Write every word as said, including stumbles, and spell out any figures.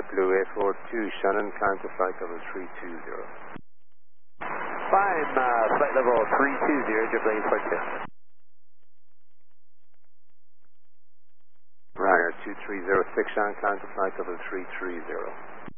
JetBlue A four two, Shannon, climb to flight level three two zero. Climb uh, flight level three two zero, JetBlue A four two. Ryanair two three zero six, Shannon, climb to flight level three three zero.